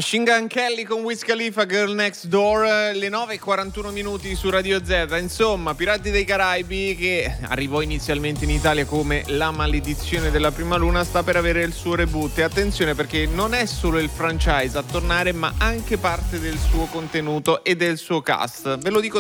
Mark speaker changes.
Speaker 1: Machine Gun Kelly con Wiz Khalifa, Girl Next Door, le 9:41 su Radio Z. Insomma, Pirati dei Caraibi, che arrivò inizialmente in Italia come La maledizione della prima luna, sta per avere il suo reboot. E attenzione, perché non è solo il franchise a tornare, ma anche parte del suo contenuto e del suo cast. Ve lo dico